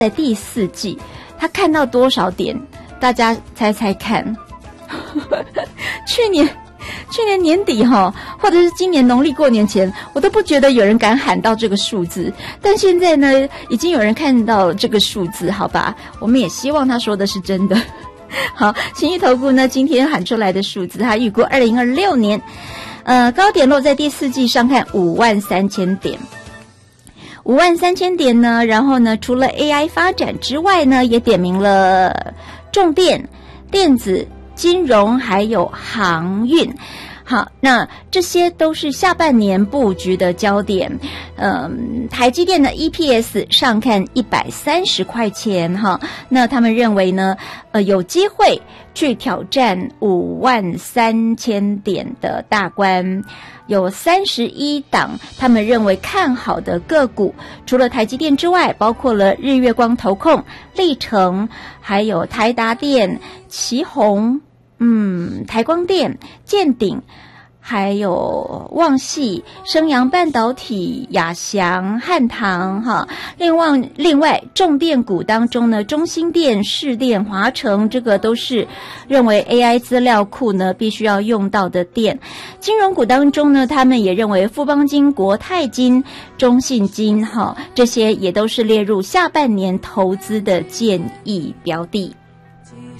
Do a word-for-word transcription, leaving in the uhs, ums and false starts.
在第四季，他看到多少点？大家猜猜看。去年去年年底哈，或者是今年农历过年前，我都不觉得有人敢喊到这个数字，但现在呢，已经有人看到了这个数字，好吧？我们也希望他说的是真的。好，信义投顾呢今天喊出来的数字，他预估二零二六年，呃，高点落在第四季上看五万三千点。五万三千点呢，然后呢，除了 A I 发展之外呢，也点明了重电、电子、金融还有航运。好，那这些都是下半年布局的焦点。嗯，台积电的 E P S 上看一百三十块钱哈，那他们认为呢，呃，有机会去挑战五万三千点的大关。有三十一档他们认为看好的个股，除了台积电之外，包括了日月光投控、力成，还有台达电、奇宏。嗯，台光电、建鼎，还有旺系、升阳半导体、亚翔、汉唐哈。另外，另外重电股当中呢，中兴电、士电、华城，这个都是认为 A I 资料库呢必须要用到的电。金融股当中呢，他们也认为富邦金、国泰金、中信金哈，这些也都是列入下半年投资的建议标的。